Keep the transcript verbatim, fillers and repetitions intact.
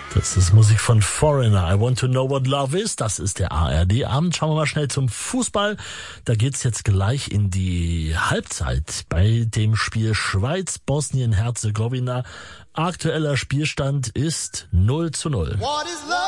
Das ist Musik von Foreigner. I want to know what love is. Das ist der A R D-Abend. Schauen wir mal schnell zum Fußball. Da geht's jetzt gleich in die Halbzeit bei dem Spiel Schweiz-Bosnien-Herzegowina. Aktueller Spielstand ist null zu null. What is love?